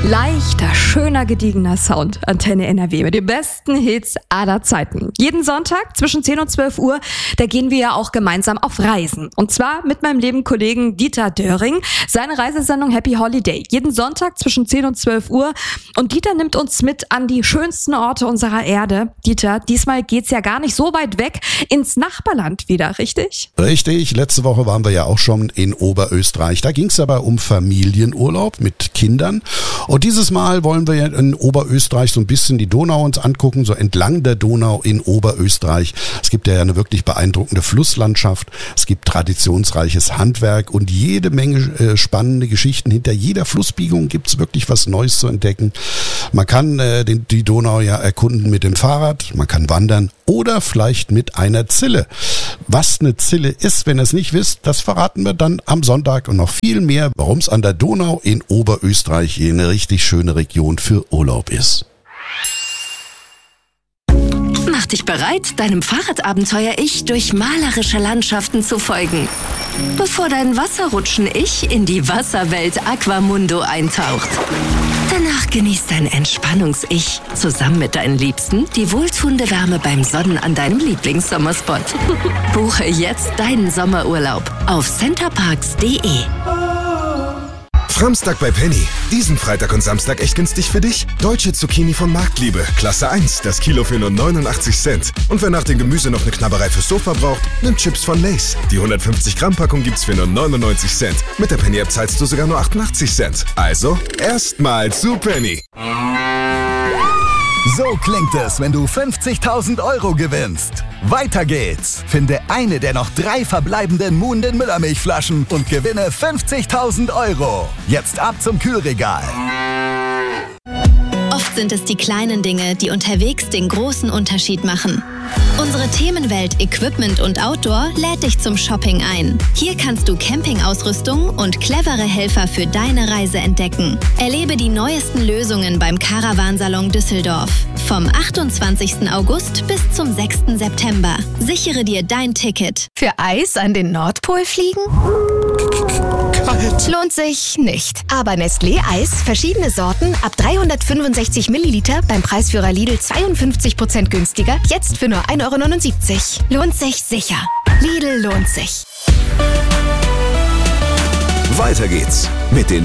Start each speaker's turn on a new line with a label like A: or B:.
A: Leichter, schöner, gediegener Sound. Antenne NRW mit den besten Hits aller Zeiten. Jeden Sonntag zwischen 10 und 12 Uhr, da gehen wir ja auch gemeinsam auf Reisen. Und zwar mit meinem lieben Kollegen Dieter Döring. Seine Reisesendung Happy Holiday. Jeden Sonntag zwischen 10 und 12 Uhr. Und Dieter nimmt uns mit an die schönsten Orte unserer Erde. Dieter, diesmal geht's ja gar nicht so weit weg ins Nachbarland wieder, richtig?
B: Richtig. Letzte Woche waren wir ja auch schon in Oberösterreich. Da ging's aber um Familienurlaub mit Kindern. Und dieses Mal wollen wir ja in Oberösterreich so ein bisschen die Donau uns angucken, so entlang der Donau in Oberösterreich. Es gibt ja eine wirklich beeindruckende Flusslandschaft, es gibt traditionsreiches Handwerk und jede Menge spannende Geschichten. Hinter jeder Flussbiegung gibt's wirklich was Neues zu entdecken. Man kann die Donau ja erkunden mit dem Fahrrad, man kann wandern oder vielleicht mit einer Zille. Was eine Zille ist, wenn ihr es nicht wisst, das verraten wir dann am Sonntag und noch viel mehr, warum es an der Donau in Oberösterreich hier eine richtig schöne Region für Urlaub ist.
C: Mach dich bereit, deinem Fahrradabenteuer-Ich durch malerische Landschaften zu folgen, bevor dein Wasserrutschen-Ich in die Wasserwelt Aquamundo eintaucht. Danach genießt dein Entspannungs-Ich zusammen mit deinen Liebsten die wohltuende Wärme beim Sonnen an deinem Lieblingssommerspot. Buche jetzt deinen Sommerurlaub auf centerparks.de.
D: Framstag bei Penny. Diesen Freitag und Samstag echt günstig für dich. Deutsche Zucchini von Marktliebe, Klasse 1, das Kilo für nur 89 Cent. Und wer nach dem Gemüse noch eine Knabberei fürs Sofa braucht, nimmt Chips von Lay's. Die 150 Gramm Packung gibt's für nur 99 Cent. Mit der Penny-App zahlst du sogar nur 88 Cent. Also, erstmal zu Penny.
E: So klingt es, wenn du 50.000 € gewinnst. Weiter geht's. Finde eine der noch 3 verbleibenden Moon den Müllermilchflaschen und gewinne 50.000 €. Jetzt ab zum Kühlregal.
F: Oft sind es die kleinen Dinge, die unterwegs den großen Unterschied machen. Unsere Themenwelt Equipment und Outdoor lädt dich zum Shopping ein. Hier kannst du Campingausrüstung und clevere Helfer für deine Reise entdecken. Erlebe die neuesten Lösungen beim Caravansalon Düsseldorf. Vom 28. August bis zum 6. September. Sichere dir dein Ticket.
G: Für Eis an den Nordpol fliegen? Lohnt sich nicht. Aber Nestlé Eis, verschiedene Sorten, ab 365 Milliliter beim Preisführer Lidl 52% günstiger, jetzt für nur 1,79 €. Lohnt sich sicher. Lidl lohnt sich.
D: Weiter geht's mit den